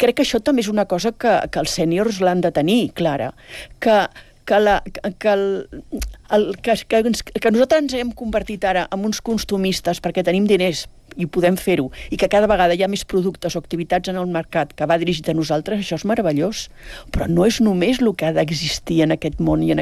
crec que això també és una cosa que els sèniors l'han de tenir, clara, que nosaltres ens hem convertit ara en uns consumistes perquè tenim diners i podem fer-ho, i que cada vegada hi ha més productes o activitats en el mercat que va dirigit a nosaltres, això és meravellós, però no és només el que ha d'existir en aquest món i en